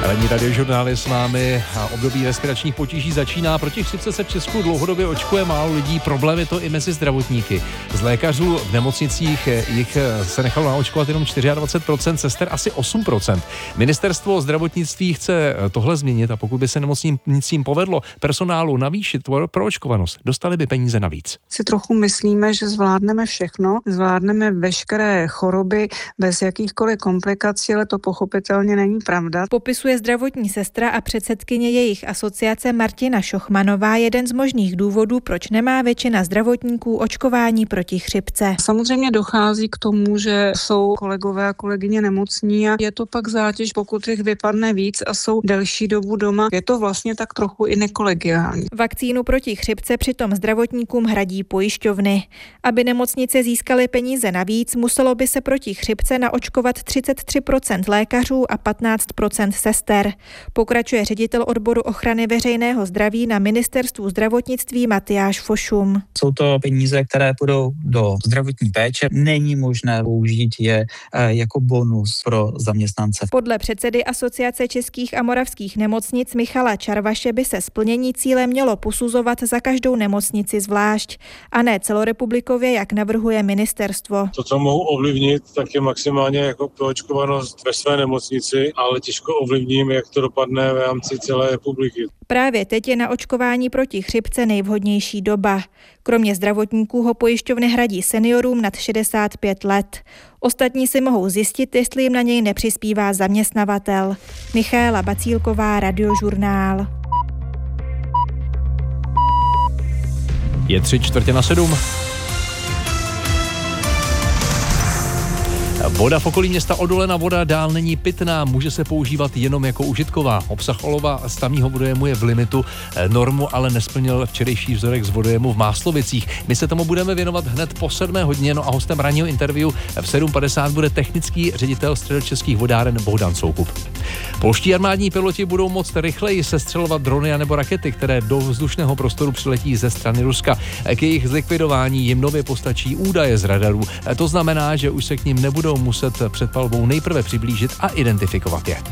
Ranní radiožurnál je s námi a období respiračních potíží začíná. Proti chřipce se v Česku dlouhodobě očkuje málo lidí. Problém je to i mezi zdravotníky. Z lékařů v nemocnicích jich se nechalo naočkovat jenom 24%, sester asi 8%. Ministerstvo zdravotnictví chce tohle změnit a pokud by se nemocnicím povedlo personálu navýšit proočkovanost, dostali by peníze navíc. Si trochu myslíme, že zvládneme všechno, zvládneme veškeré choroby bez jakýchkoliv komplikací, ale to pochopitelně není pravda. Popisuje zdravotní sestra a předsedkyně jejich asociace Martina Šochmanová jeden z možných důvodů, proč nemá většina zdravotníků očkování proti chřipce. Samozřejmě dochází k tomu, že jsou kolegové a kolegyně nemocní a je to pak zátěž, pokud jich vypadne víc a jsou delší dobu doma. Je to vlastně tak trochu i nekolegiální. Vakcínu proti chřipce přitom zdravotníkům hradí pojišťovny. Aby nemocnice získaly peníze navíc, muselo by se proti chřipce naočkovat 33% lékařů a 15% sester. Pokračuje ředitel odboru ochrany veřejného zdraví na Ministerstvu zdravotnictví Matyáš Fošum. Jsou to peníze, které půjdou do zdravotní péče. Není možné použít je jako bonus pro zaměstnance. Podle předsedy Asociace českých a moravských nemocnic Michala Čarvaše by se splnění cíle mělo posuzovat za každou nemocnici zvlášť a ne celorepublikově, jak navrhuje ministerstvo. To, co mohu ovlivnit, tak je maximálně jako proočkovanost ve své nemocnici, ale těžko ovlivním, jak to dopadne v rámci celé republiky. Právě teď je na očkování proti chřipce nejvhodnější doba. Kromě zdravotníků ho pojišťovny hradí seniorům nad 65 let. Ostatní si mohou zjistit, jestli jim na něj nepřispívá zaměstnavatel. Michaela Bacílková, Radiožurnál. Je 6:45. Voda v okolí města Odolena voda dál není pitná, může se používat jenom jako užitková. Obsah olova z tamního vodojemu je v limitu, normu ale nesplnil včerejší vzorek z vodojemu v Máslovicích. My se tomu budeme věnovat hned po 7 hodině, no a hostem ranního interview v 7:50 bude technický ředitel Středočeských vodáren Bohdan Soukup. Polští armádní piloti budou moct rychleji sestřelovat drony nebo rakety, které do vzdušného prostoru přiletí ze strany Ruska. K jejich zlikvidování jim nově postačí údaje z radarů. To znamená, že už se k nim nebudou muset před palbou nejprve přiblížit a identifikovat je.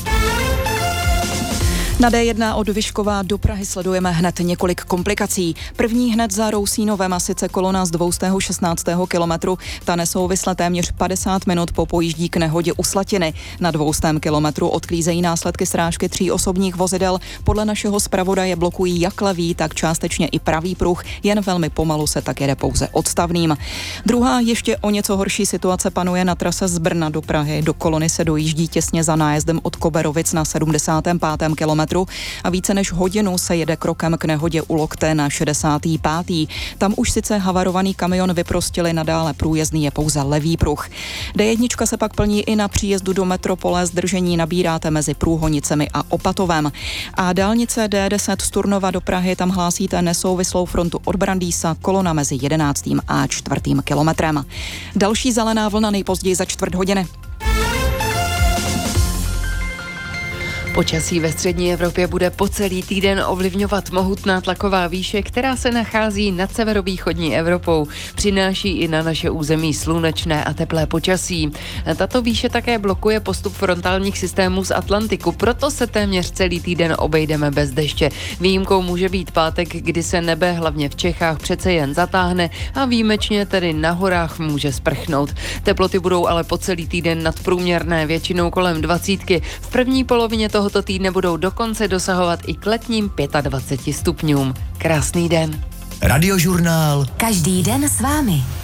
Na D1 od Vyškova do Prahy sledujeme hned několik komplikací. První hned za Rousínovem a sice kolona z 216. kilometru. Ta nesouvisle téměř 50 minut po pojíždí k nehodě u Slatiny. Na 200. kilometru odklízejí následky srážky 3 osobních vozidel. Podle našeho zpravodaje blokují jak levý, tak částečně i pravý pruh. Jen velmi pomalu se tak jede pouze odstavným. Druhá ještě o něco horší situace panuje na trase z Brna do Prahy. Do kolony se dojíždí těsně za nájezdem od Koberovic na 75. kilometru. A více než hodinu se jede krokem k nehodě u Lokté na 65. Tam už sice havarovaný kamion vyprostili, nadále průjezdný je pouze levý pruh. D1 se pak plní i na příjezdu do metropole, zdržení nabíráte mezi Průhonicemi a Opatovem. A dálnice D10 z Turnova do Prahy, tam hlásíte nesouvislou frontu od Brandýsa, kolona mezi 11. a 4. kilometrem. Další zelená vlna nejpozději za 4 hodiny. Počasí ve střední Evropě bude po celý týden ovlivňovat mohutná tlaková výše, která se nachází nad severovýchodní Evropou. Přináší i na naše území slunečné a teplé počasí. Tato výše také blokuje postup frontálních systémů z Atlantiku, proto se téměř celý týden obejdeme bez deště. Výjimkou může být pátek, kdy se nebe hlavně v Čechách přece jen zatáhne a výjimečně tedy na horách může sprchnout. Teploty budou ale po celý týden nadprůměrné, většinou kolem 20. V první polovině tohoto týdne budou dokonce dosahovat i k letním 25 stupňům. Krásný den. Radiožurnál. Každý den s vámi.